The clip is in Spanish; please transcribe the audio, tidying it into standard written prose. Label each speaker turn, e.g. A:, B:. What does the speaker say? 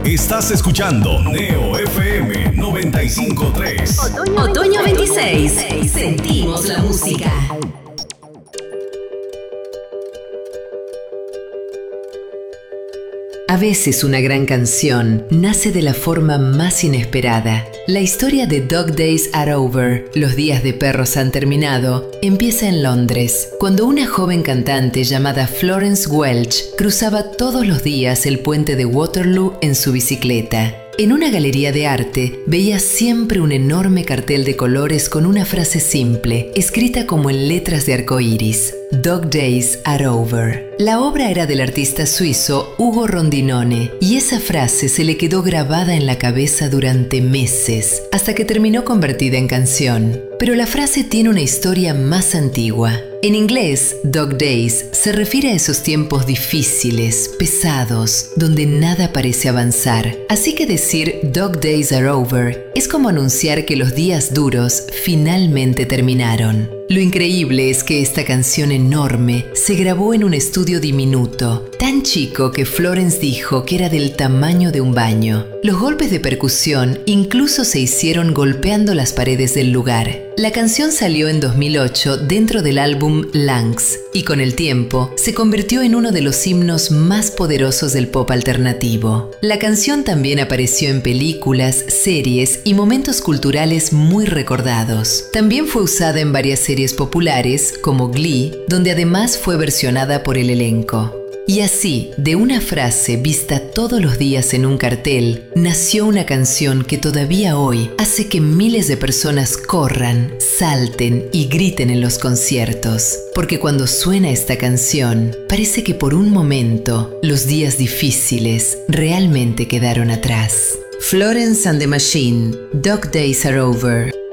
A: Estás escuchando Neo FM 95.3.
B: Otoño 26. Sentimos la música. A veces una gran canción nace de la forma más inesperada. La historia de Dog Days Are Over, los días de perros han terminado, empieza en Londres, cuando una joven cantante llamada Florence Welch cruzaba todos los días el puente de Waterloo en su bicicleta. En una galería de arte veía siempre un enorme cartel de colores con una frase simple, escrita como en letras de arcoíris: Dog Days Are Over. La obra era del artista suizo Ugo Rondinone y esa frase se le quedó grabada en la cabeza durante meses, hasta que terminó convertida en canción. Pero la frase tiene una historia más antigua. En inglés, Dog Days se refiere a esos tiempos difíciles, pesados, donde nada parece avanzar. Así que decir Dog Days Are Over es como anunciar que los días duros finalmente terminaron. Lo increíble es que esta canción enorme se grabó en un estudio diminuto, tan chico que Florence dijo que era del tamaño de un baño. Los golpes de percusión incluso se hicieron golpeando las paredes del lugar. La canción salió en 2008 dentro del álbum Lungs y con el tiempo se convirtió en uno de los himnos más poderosos del pop alternativo. La canción también apareció en películas, series y momentos culturales muy recordados. También fue usada en varias series populares como Glee, donde además fue versionada por el elenco. Y así, de una frase vista todos los días en un cartel, nació una canción que todavía hoy hace que miles de personas corran, salten y griten en los conciertos. Porque cuando suena esta canción, parece que por un momento los días difíciles realmente quedaron atrás. Florence and the Machine, Dog Days Are Over.